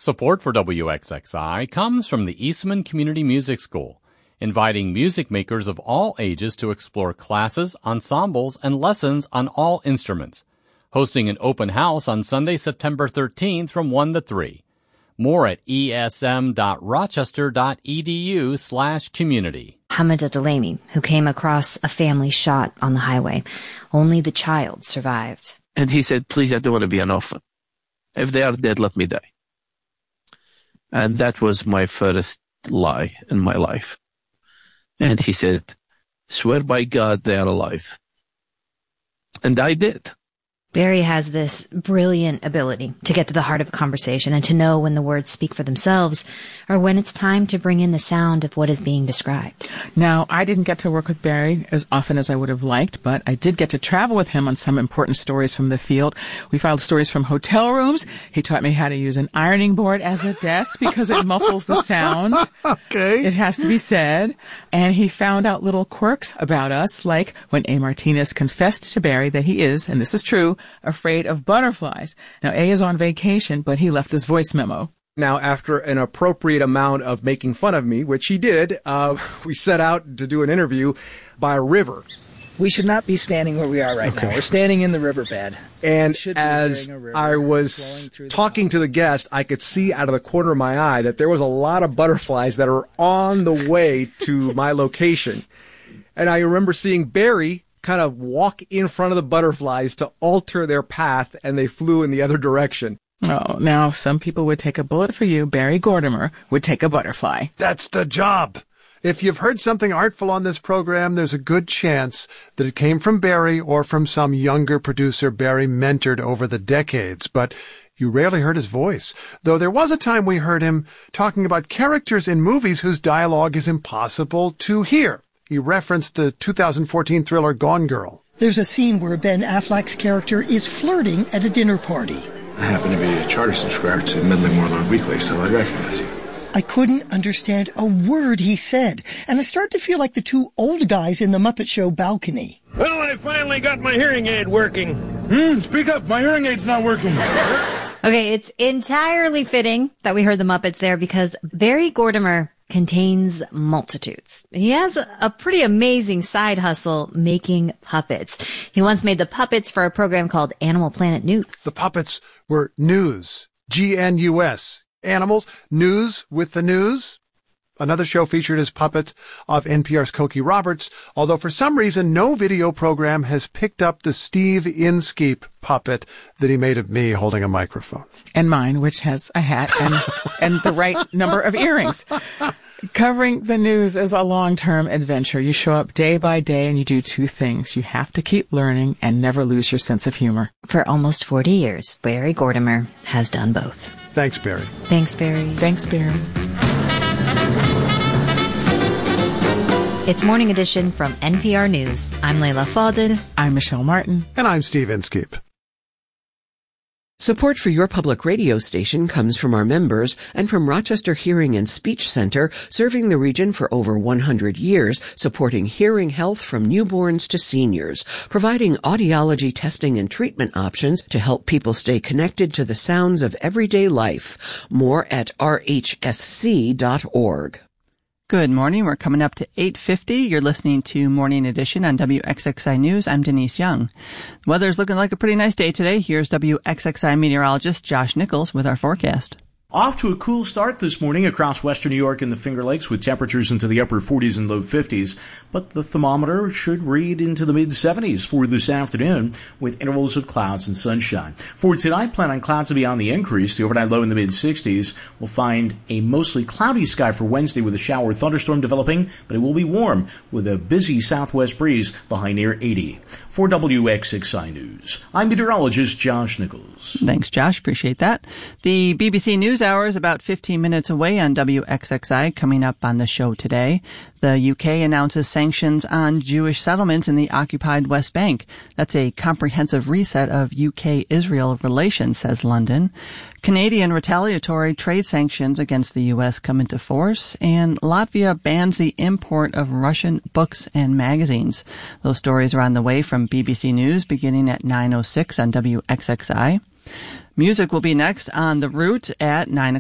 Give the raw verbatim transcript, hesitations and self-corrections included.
Support for W X X I comes from the Eastman Community Music School, inviting music makers of all ages to explore classes, ensembles, and lessons on all instruments. Hosting an open house on Sunday, September thirteenth from one to three. More at esm.rochester.edu slash community. Hamid Abdelami, who came across a family shot on the highway. Only the child survived. And he said, please, I don't want to be an orphan. If they are dead, let me die. And that was my first lie in my life. And he said, swear by God they are alive. And I did. Barry has this brilliant ability to get to the heart of a conversation and to know when the words speak for themselves or when it's time to bring in the sound of what is being described. Now, I didn't get to work with Barry as often as I would have liked, but I did get to travel with him on some important stories from the field. We filed stories from hotel rooms. He taught me how to use an ironing board as a desk because it muffles the sound. Okay. It has to be said. And he found out little quirks about us, like when A. Martinez confessed to Barry that he is, and this is true, afraid of butterflies. Now, A is on vacation, but he left this voice memo. Now, after an appropriate amount of making fun of me, which he did, uh, we set out to do an interview by a river. We should not be standing where we are right okay. now. We're standing in the riverbed. And as I was talking to the guest, I could see out of the corner of my eye that there was a lot of butterflies that are on the way to my location. And I remember seeing Barry kind of walk in front of the butterflies to alter their path, and they flew in the other direction. Oh, now some people would take a bullet for you. Barry Gordimer would take a butterfly. That's the job. If you've heard something artful on this program, there's a good chance that it came from Barry or from some younger producer Barry mentored over the decades, but you rarely heard his voice, though there was a time we heard him talking about characters in movies whose dialogue is impossible to hear. He referenced the two thousand fourteen thriller Gone Girl. There's a scene where Ben Affleck's character is flirting at a dinner party. I happen to be a charter subscriber to Midland Warlord Weekly, so I recognize you. I couldn't understand a word he said, and I started to feel like the two old guys in the Muppet Show balcony. Well, I finally got my hearing aid working. Hmm, speak up, my hearing aid's not working. Okay, it's entirely fitting that we heard the Muppets there because Barry Gordimer contains multitudes. He has a pretty amazing side hustle making puppets. He once made the puppets for a program called Animal Planet News. The puppets were news, G N U S. Animals, news with the news. Another show featured his puppet of N P R's Cokie Roberts, although for some reason no video program has picked up the Steve Inskeep puppet that he made of me holding a microphone. And mine, which has a hat and, and the right number of earrings. Covering the news is a long-term adventure. You show up day by day and you do two things. You have to keep learning and never lose your sense of humor. For almost forty years, Barry Gordimer has done both. Thanks, Barry. Thanks, Barry. Thanks, Barry. It's Morning Edition from N P R News. I'm Layla Falded. I'm Michelle Martin. And I'm Steve Inskeep. Support for your public radio station comes from our members and from Rochester Hearing and Speech Center, serving the region for over one hundred years, supporting hearing health from newborns to seniors, providing audiology testing and treatment options to help people stay connected to the sounds of everyday life. More at r h s c dot org. Good morning. We're coming up to eight fifty. You're listening to Morning Edition on W X X I News. I'm Denise Young. The weather's looking like a pretty nice day today. Here's W X X I meteorologist Josh Nichols with our forecast. Off to a cool start this morning across western New York and the Finger Lakes with temperatures into the upper forties and low fifties, but the thermometer should read into the mid seventies for this afternoon with intervals of clouds and sunshine. For tonight, plan on clouds to be on the increase. The overnight low in the mid sixties. We'll find a mostly cloudy sky for Wednesday with a shower or thunderstorm developing, but it will be warm with a busy southwest breeze, the high near eighty. For W X X I News, I'm meteorologist Josh Nichols. Thanks, Josh. Appreciate that. The B B C News Hour is about fifteen minutes away on W X X I. Coming up on the show today, the U K announces sanctions on Jewish settlements in the occupied West Bank. That's a comprehensive reset of U K Israel relations, says London. Canadian retaliatory trade sanctions against the U S come into force, and Latvia bans the import of Russian books and magazines. Those stories are on the way from B B C News beginning at nine oh six on W X X I. Music will be next on The Root at nine o'clock.